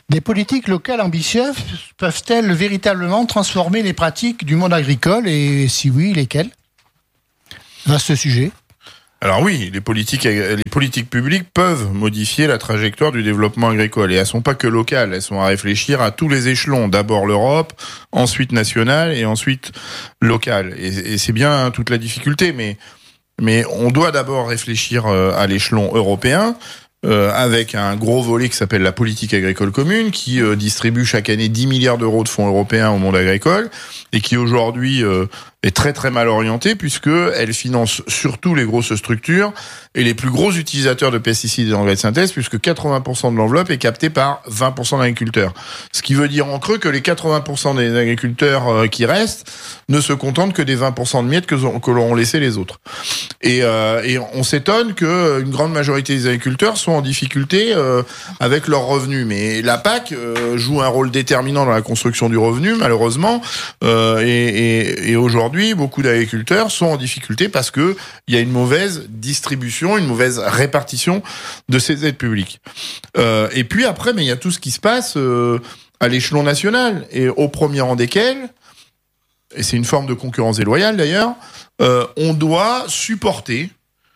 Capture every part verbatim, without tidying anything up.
Des politiques locales ambitieuses peuvent-elles véritablement transformer les pratiques du monde agricole et si oui, lesquelles ? Vaste sujet. Alors oui, les politiques, les politiques publiques peuvent modifier la trajectoire du développement agricole. Et elles sont pas que locales, elles sont à réfléchir à tous les échelons. D'abord l'Europe, ensuite nationale et ensuite locale. Et, et c'est bien toute la difficulté, mais, mais on doit d'abord réfléchir à l'échelon européen. Euh, avec un gros volet qui s'appelle la politique agricole commune, qui euh, distribue chaque année dix milliards d'euros de fonds européens au monde agricole, et qui aujourd'hui euh, est très très mal orientée, puisque elle finance surtout les grosses structures et les plus gros utilisateurs de pesticides et d'engrais de synthèse, puisque quatre-vingts pour cent de l'enveloppe est captée par vingt pour cent d'agriculteurs. Ce qui veut dire en creux que les quatre-vingts pour cent des agriculteurs euh, qui restent ne se contentent que des vingt pour cent de miettes que, que l'ont laissé les autres. Et, euh, et on s'étonne que une grande majorité des agriculteurs sont en difficulté euh, avec leurs revenus. Mais la P A C euh, joue un rôle déterminant dans la construction du revenu, malheureusement. Euh, et, et, et aujourd'hui, beaucoup d'agriculteurs sont en difficulté parce que il y a une mauvaise distribution, une mauvaise répartition de ces aides publiques. Euh, et puis après, mais il y a tout ce qui se passe euh, à l'échelon national, et au premier rang desquels, et c'est une forme de concurrence déloyale d'ailleurs, euh, on doit supporter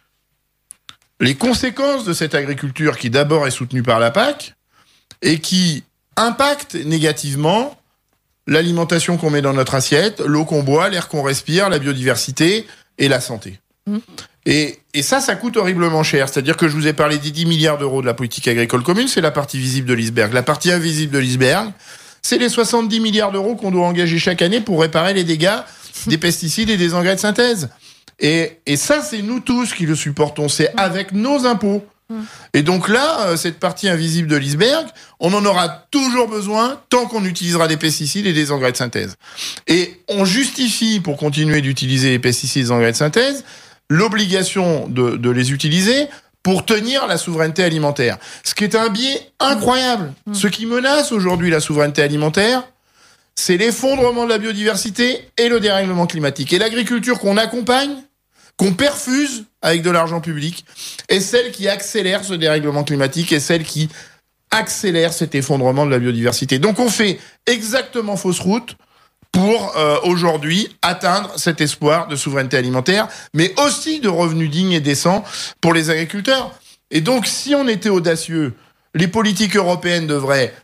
les conséquences de cette agriculture qui d'abord est soutenue par la P A C et qui impacte négativement l'alimentation qu'on met dans notre assiette, l'eau qu'on boit, l'air qu'on respire, la biodiversité et la santé. Mmh. Et, et ça, ça coûte horriblement cher. C'est-à-dire que je vous ai parlé des dix milliards d'euros de la politique agricole commune, c'est la partie visible de l'iceberg. La partie invisible de l'iceberg, c'est les soixante-dix milliards d'euros qu'on doit engager chaque année pour réparer les dégâts des pesticides et des engrais de synthèse. Et, et ça, c'est nous tous qui le supportons. C'est avec nos impôts. Et donc là, cette partie invisible de l'iceberg, on en aura toujours besoin tant qu'on utilisera des pesticides et des engrais de synthèse. Et on justifie, pour continuer d'utiliser les pesticides et les engrais de synthèse, l'obligation de, de les utiliser pour tenir la souveraineté alimentaire. Ce qui est un biais incroyable. Mmh. Ce qui menace aujourd'hui la souveraineté alimentaire, c'est l'effondrement de la biodiversité et le dérèglement climatique. Et l'agriculture qu'on accompagne, qu'on perfuse avec de l'argent public, est celle qui accélère ce dérèglement climatique, et celle qui accélère cet effondrement de la biodiversité. Donc on fait exactement fausse route pour euh, aujourd'hui atteindre cet espoir de souveraineté alimentaire, mais aussi de revenus dignes et décents pour les agriculteurs. Et donc si on était audacieux, les politiques européennes devraient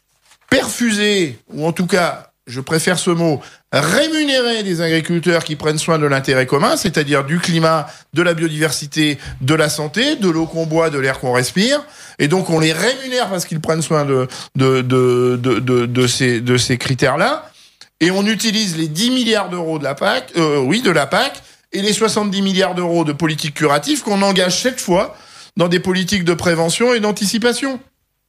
perfuser, ou en tout cas, je préfère ce mot, rémunérer des agriculteurs qui prennent soin de l'intérêt commun, c'est-à-dire du climat, de la biodiversité, de la santé, de l'eau qu'on boit, de l'air qu'on respire. Et donc, on les rémunère parce qu'ils prennent soin de, de, de, de, de, de ces, de ces critères-là. Et on utilise les dix milliards d'euros de la P A C, euh, oui, de la P A C, et les soixante-dix milliards d'euros de politique curative qu'on engage cette fois dans des politiques de prévention et d'anticipation.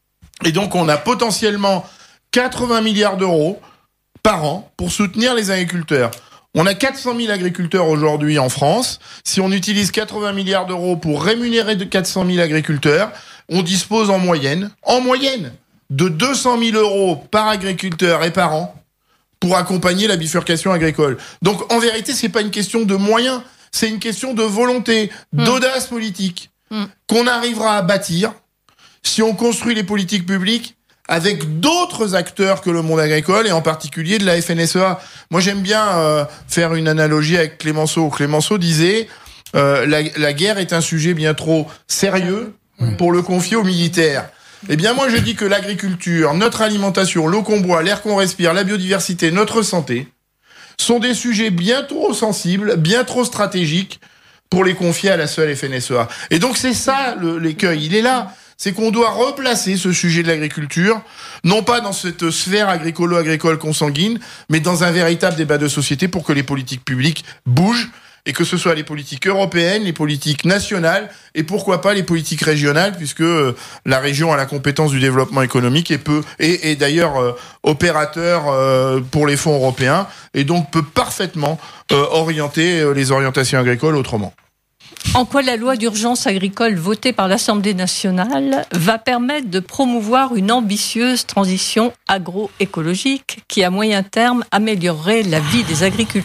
Et donc, on a potentiellement quatre-vingts milliards d'euros par an pour soutenir les agriculteurs. On a quatre cent mille agriculteurs aujourd'hui en France. Si on utilise quatre-vingts milliards d'euros pour rémunérer de quatre cent mille agriculteurs, on dispose en moyenne, en moyenne, de deux cent mille euros par agriculteur et par an pour accompagner la bifurcation agricole. Donc, en vérité, c'est pas une question de moyens, c'est une question de volonté, mmh. d'audace politique, mmh. qu'on arrivera à bâtir si on construit les politiques publiques avec d'autres acteurs que le monde agricole, et en particulier de la F N S E A. Moi, j'aime bien euh, faire une analogie avec Clémenceau. Clémenceau disait euh, la, la guerre est un sujet bien trop sérieux pour le confier aux militaires. Eh bien, moi, je dis que l'agriculture, notre alimentation, l'eau qu'on boit, l'air qu'on respire, la biodiversité, notre santé, sont des sujets bien trop sensibles, bien trop stratégiques pour les confier à la seule F N S E A. Et donc, c'est ça le, l'écueil. Il est là. C'est qu'on doit replacer ce sujet de l'agriculture, non pas dans cette sphère agricolo-agricole consanguine, mais dans un véritable débat de société pour que les politiques publiques bougent, et que ce soit les politiques européennes, les politiques nationales, et pourquoi pas les politiques régionales, puisque euh, la région a la compétence du développement économique et peut, et, et d'ailleurs euh, opérateur euh, pour les fonds européens, et donc peut parfaitement euh, orienter euh, les orientations agricoles autrement. En quoi la loi d'urgence agricole votée par l'Assemblée nationale va permettre de promouvoir une ambitieuse transition agroécologique qui, à moyen terme, améliorerait la vie des agriculteurs ?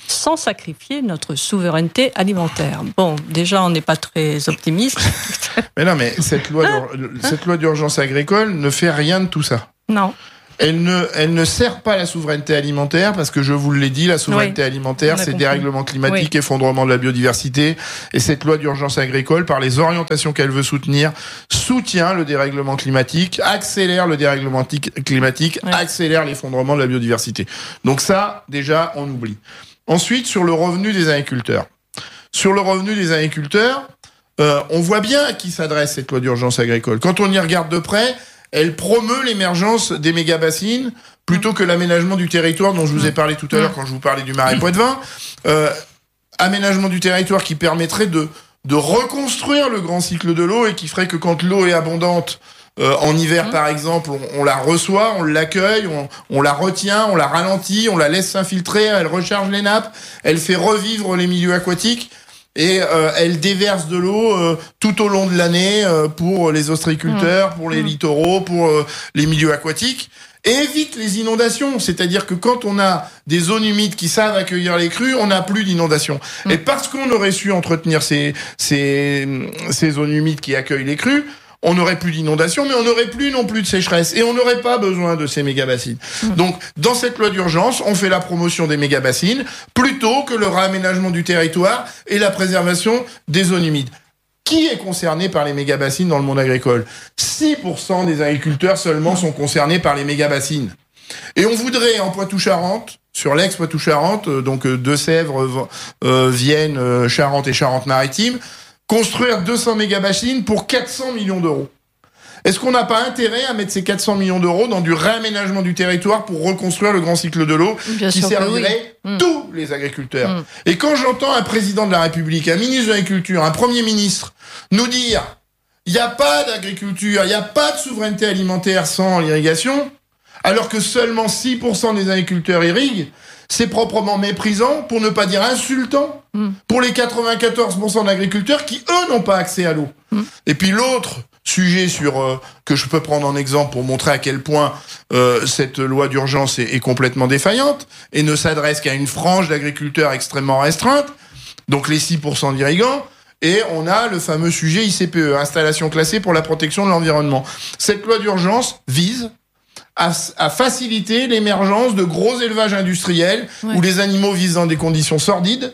sans sacrifier notre souveraineté alimentaire. Bon, déjà, on n'est pas très optimiste. Mais non, mais cette loi, cette loi d'urgence agricole ne fait rien de tout ça. Non. Elle ne, elle ne sert pas la souveraineté alimentaire parce que je vous l'ai dit, la souveraineté oui, alimentaire, c'est dérèglement climatique, oui. effondrement de la biodiversité. Et cette loi d'urgence agricole, par les orientations qu'elle veut soutenir, soutient le dérèglement climatique, accélère le dérèglement climatique, oui. accélère l'effondrement de la biodiversité. Donc ça, déjà, on oublie. Ensuite, sur le revenu des agriculteurs. Sur le revenu des agriculteurs, euh, on voit bien à qui s'adresse cette loi d'urgence agricole. Quand on y regarde de près, elle promeut l'émergence des méga-bassines plutôt que l'aménagement du territoire dont je vous ai parlé tout à l'heure quand je vous parlais du Marais Poitevin. Euh, aménagement du territoire qui permettrait de, de reconstruire le grand cycle de l'eau et qui ferait que quand l'eau est abondante, euh, en hiver par exemple, on, on la reçoit, on l'accueille, on, on la retient, on la ralentit, on la laisse s'infiltrer, elle recharge les nappes, elle fait revivre les milieux aquatiques. Et euh, elle déverse de l'eau euh, tout au long de l'année euh, pour les ostréiculteurs, pour les littoraux, pour euh, les milieux aquatiques. Et évite les inondations. C'est-à-dire que quand on a des zones humides qui savent accueillir les crues, on n'a plus d'inondations. Mmh. Et parce qu'on aurait su entretenir ces, ces, ces zones humides qui accueillent les crues, on n'aurait plus d'inondations, mais on n'aurait plus non plus de sécheresse. Et on n'aurait pas besoin de ces méga-bassines. Mmh. Donc, dans cette loi d'urgence, on fait la promotion des méga-bassines plutôt que le réaménagement du territoire et la préservation des zones humides. Qui est concerné par les méga-bassines dans le monde agricole ? six pour cent des agriculteurs seulement sont concernés par les méga-bassines. Et on voudrait, en Poitou-Charentes, sur l'ex-Poitou-Charentes, donc Deux-Sèvres, euh, Vienne, euh, Charente et Charente-Maritime, construire deux cents méga-bassines pour quatre cents millions d'euros. Est-ce qu'on n'a pas intérêt à mettre ces quatre cents millions d'euros dans du réaménagement du territoire pour reconstruire le grand cycle de l'eau Bien qui servirait oui. tous les agriculteurs mmh. Et quand j'entends un président de la République, un ministre de l'Agriculture, un Premier ministre nous dire il n'y a pas d'agriculture, il n'y a pas de souveraineté alimentaire sans l'irrigation, alors que seulement six pour cent des agriculteurs irriguent, c'est proprement méprisant, pour ne pas dire insultant, mmh. pour les quatre-vingt-quatorze pour cent d'agriculteurs qui, eux, n'ont pas accès à l'eau. Mmh. Et puis l'autre sujet sur euh, que je peux prendre en exemple pour montrer à quel point euh, cette loi d'urgence est, est complètement défaillante et ne s'adresse qu'à une frange d'agriculteurs extrêmement restreinte, donc les six pour cent d'irrigants, et on a le fameux sujet I C P E, installation classée pour la protection de l'environnement. Cette loi d'urgence vise À, à faciliter l'émergence de gros élevages industriels ouais. où les animaux vivent dans des conditions sordides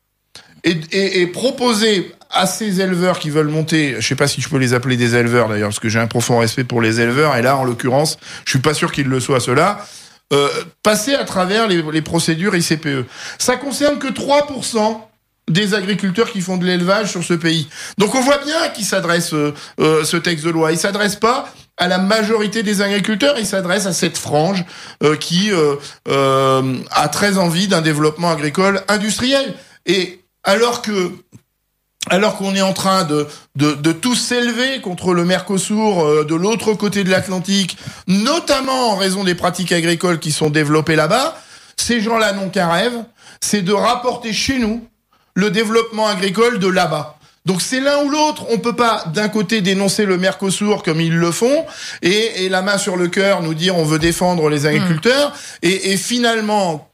et, et, et proposer à ces éleveurs qui veulent monter, je sais pas si je peux les appeler des éleveurs d'ailleurs parce que j'ai un profond respect pour les éleveurs et là en l'occurrence je suis pas sûr qu'ils le soient ceux-là, euh, passer à travers les, les procédures I C P E. Ça concerne que trois pour cent des agriculteurs qui font de l'élevage sur ce pays. Donc on voit bien à qui s'adresse euh, euh, ce texte de loi. Il s'adresse pas à la majorité des agriculteurs, il s'adresse à cette frange euh, qui euh, euh, a très envie d'un développement agricole industriel. Et alors que alors qu'on est en train de de, de tous s'élever contre le Mercosur euh, de l'autre côté de l'Atlantique, notamment en raison des pratiques agricoles qui sont développées là-bas, ces gens-là n'ont qu'un rêve, c'est de rapporter chez nous le développement agricole de là-bas. Donc c'est l'un ou l'autre. On peut pas d'un côté dénoncer le Mercosur comme ils le font et, et la main sur le cœur nous dire on veut défendre les agriculteurs mmh. et, et finalement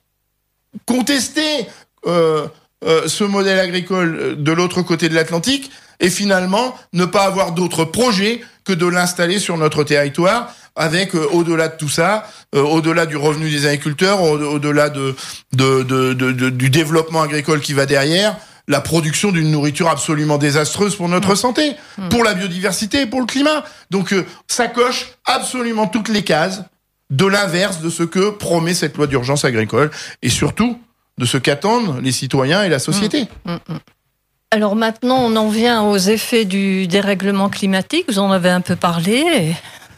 contester euh, euh, ce modèle agricole de l'autre côté de l'Atlantique et finalement ne pas avoir d'autre projet que de l'installer sur notre territoire avec euh, au-delà de tout ça, euh, au-delà du revenu des agriculteurs, au- au-delà de, de, de, de, de du développement agricole qui va derrière, la production d'une nourriture absolument désastreuse pour notre mmh. santé, mmh. pour la biodiversité, pour le climat. Donc euh, ça coche absolument toutes les cases de l'inverse de ce que promet cette loi d'urgence agricole et surtout de ce qu'attendent les citoyens et la société. Mmh. Mmh. Alors maintenant, on en vient aux effets du dérèglement climatique. Vous en avez un peu parlé.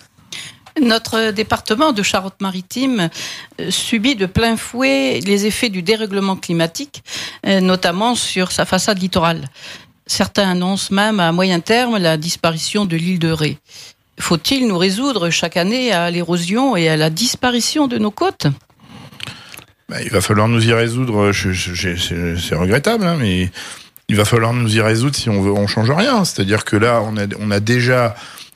Notre département de Charente-Maritime subit de plein fouet les effets du dérèglement climatique, notamment sur sa façade littorale. Certains annoncent même à moyen terme la disparition de l'île de Ré. Faut-il nous résoudre chaque année à l'érosion et à la disparition de nos côtes ? Bah, il va falloir nous y résoudre. Je, je, je, c'est, c'est regrettable, hein, mais il va falloir nous y résoudre si on veut, on change rien. C'est-à-dire que là, on a, on a déjà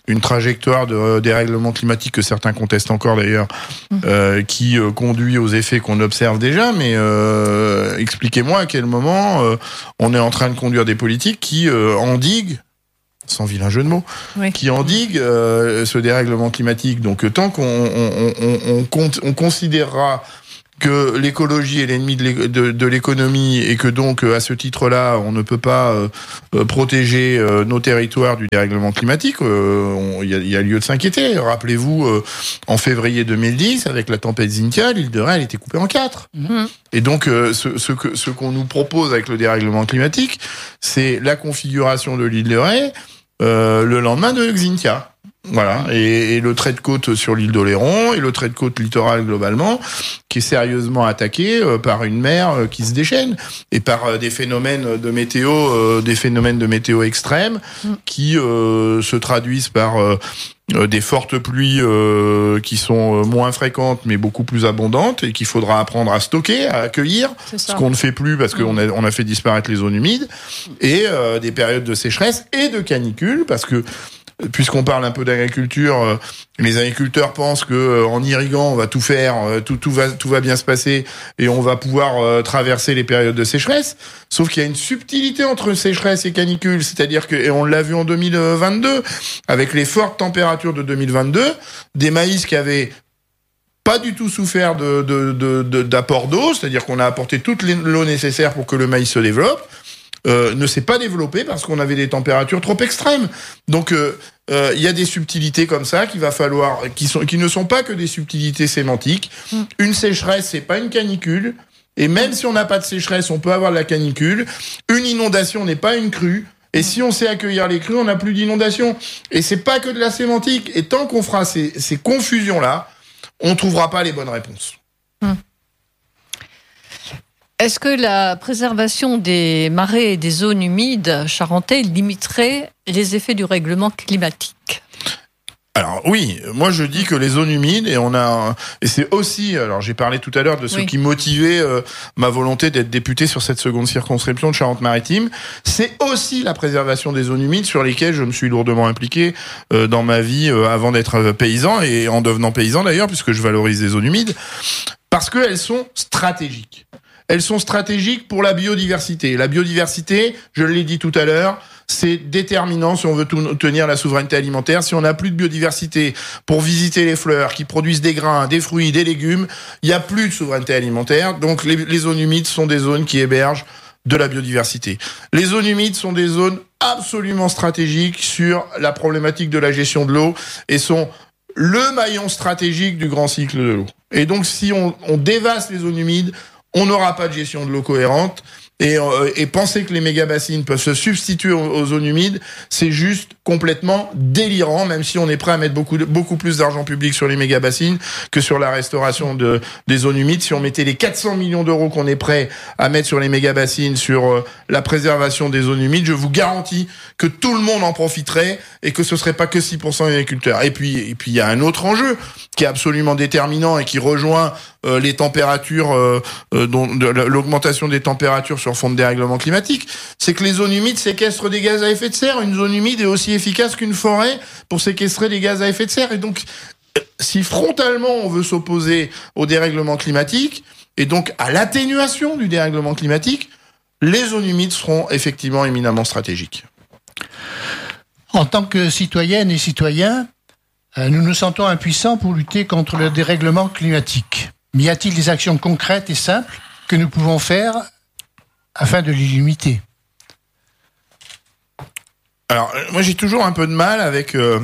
une trajectoire de dérèglement climatique que certains contestent encore d'ailleurs, euh, qui euh, conduit aux effets qu'on observe déjà. Mais euh, expliquez-moi à quel moment euh, on est en train de conduire des politiques qui euh, endiguent, sans vilain jeu de mots, oui. qui endiguent euh, ce dérèglement climatique. Donc tant qu'on on, on, on, compte, on considérera que l'écologie est l'ennemi de, de, de l'économie et que donc à ce titre-là on ne peut pas euh, protéger euh, nos territoires du dérèglement climatique, il euh, y, y a lieu de s'inquiéter. Rappelez-vous, euh, en février deux mille dix, avec la tempête Xynthia, l'île de Ré elle était coupée en quatre. Mmh. Et donc euh, ce, ce, que, ce qu'on nous propose avec le dérèglement climatique, c'est la configuration de l'île de Ré euh, le lendemain de Xynthia. Voilà, et, et le trait de côte sur l'île d'Oléron et le trait de côte littoral globalement, qui est sérieusement attaqué euh, par une mer euh, qui se déchaîne et par euh, des phénomènes de météo, euh, des phénomènes de météo extrêmes mm. qui euh, se traduisent par euh, des fortes pluies euh, qui sont moins fréquentes mais beaucoup plus abondantes et qu'il faudra apprendre à stocker, à accueillir, ce qu'on ne fait plus parce qu'on a on a fait disparaître les zones humides, et euh, des périodes de sécheresse et de canicule parce que puisqu'on parle un peu d'agriculture, euh, les agriculteurs pensent que euh, en irriguant, on va tout faire, euh, tout, tout va, tout va bien se passer et on va pouvoir euh, traverser les périodes de sécheresse. Sauf qu'il y a une subtilité entre sécheresse et canicule, c'est-à-dire que, et on l'a vu en deux mille vingt-deux, avec les fortes températures de deux mille vingt-deux, des maïs qui avaient pas du tout souffert de, de, de, de, d'apport d'eau, c'est-à-dire qu'on a apporté toute l'eau nécessaire pour que le maïs se développe. Euh, ne s'est pas développé parce qu'on avait des températures trop extrêmes. Donc il euh, euh, y a des subtilités comme ça qu'il va falloir, qui sont, qui ne sont pas que des subtilités sémantiques. Mmh. Une sécheresse, c'est pas une canicule. Et même si on n'a pas de sécheresse, on peut avoir de la canicule. Une inondation n'est pas une crue. Et si on sait accueillir les crues, on n'a plus d'inondation. Et c'est pas que de la sémantique. Et tant qu'on fera ces, ces confusions-là, on trouvera pas les bonnes réponses. Mmh. Est-ce que la préservation des marais et des zones humides charentaises limiterait les effets du règlement climatique ? Alors oui, moi je dis que les zones humides, et on a, et c'est aussi, alors j'ai parlé tout à l'heure de ce oui. qui motivait euh, ma volonté d'être député sur cette seconde circonscription de Charente-Maritime, c'est aussi la préservation des zones humides sur lesquelles je me suis lourdement impliqué euh, dans ma vie euh, avant d'être paysan et en devenant paysan d'ailleurs, puisque je valorise les zones humides, parce qu'elles sont stratégiques. Elles sont stratégiques pour la biodiversité. La biodiversité, je l'ai dit tout à l'heure, c'est déterminant si on veut tenir la souveraineté alimentaire. Si on n'a plus de biodiversité pour visiter les fleurs qui produisent des grains, des fruits, des légumes, il n'y a plus de souveraineté alimentaire. Donc les, les zones humides sont des zones qui hébergent de la biodiversité. Les zones humides sont des zones absolument stratégiques sur la problématique de la gestion de l'eau et sont le maillon stratégique du grand cycle de l'eau. Et donc si on, on dévaste les zones humides, on n'aura pas de gestion de l'eau cohérente. Et, euh, et penser que les méga-bassines peuvent se substituer aux, aux zones humides, c'est juste complètement délirant, même si on est prêt à mettre beaucoup, beaucoup plus d'argent public sur les méga-bassines que sur la restauration de, des zones humides. Si on mettait les quatre cents millions d'euros qu'on est prêt à mettre sur les méga-bassines, sur euh, la préservation des zones humides, je vous garantis que tout le monde en profiterait et que ce serait pas que six pour cent des agriculteurs. Et puis, et puis il y a un autre enjeu qui est absolument déterminant et qui rejoint euh, les températures, euh, euh, dont, de, l'augmentation des températures sur fond de dérèglement climatique, c'est que les zones humides séquestrent des gaz à effet de serre. Une zone humide est aussi efficace qu'une forêt pour séquestrer des gaz à effet de serre. Et donc, si frontalement on veut s'opposer au dérèglement climatique et donc à l'atténuation du dérèglement climatique, les zones humides seront effectivement éminemment stratégiques. En tant que citoyennes et citoyens, nous nous sentons impuissants pour lutter contre le dérèglement climatique. Mais y a-t-il des actions concrètes et simples que nous pouvons faire afin de les limiter? Alors, moi, j'ai toujours un peu de mal avec euh,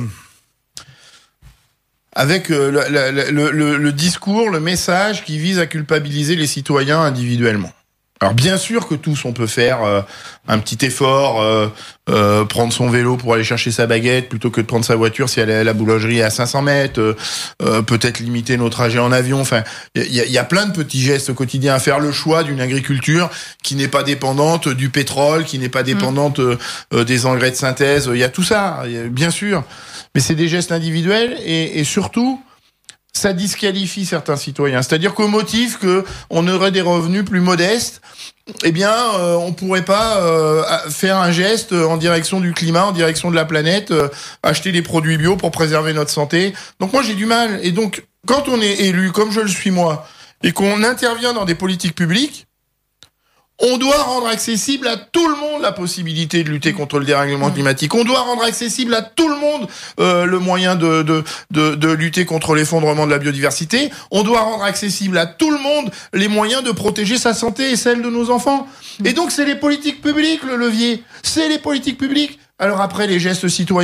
avec euh, le, le, le, le discours, le message qui vise à culpabiliser les citoyens individuellement. Alors, bien sûr que tous, on peut faire euh, un petit effort, euh, euh, prendre son vélo pour aller chercher sa baguette plutôt que de prendre sa voiture si elle est à la boulangerie à cinq cents mètres, euh, euh, peut-être limiter nos trajets en avion. Enfin, il y a, y a plein de petits gestes au quotidien à faire, le choix d'une agriculture qui n'est pas dépendante du pétrole, qui n'est pas dépendante euh, euh, des engrais de synthèse. Il y a tout ça, bien sûr. Mais c'est des gestes individuels et, et surtout, ça disqualifie certains citoyens. C'est-à-dire qu'au motif que on aurait des revenus plus modestes, eh bien, euh, on pourrait pas euh, faire un geste en direction du climat, en direction de la planète, euh, acheter des produits bio pour préserver notre santé. Donc moi, j'ai du mal. Et donc, quand on est élu, comme je le suis moi, et qu'on intervient dans des politiques publiques, on doit rendre accessible à tout le monde la possibilité de lutter contre le dérèglement climatique. On doit rendre accessible à tout le monde euh, le moyen de, de, de, de lutter contre l'effondrement de la biodiversité. On doit rendre accessible à tout le monde les moyens de protéger sa santé et celle de nos enfants. Et donc, c'est les politiques publiques, le levier. C'est les politiques publiques. Alors après, les gestes citoyens.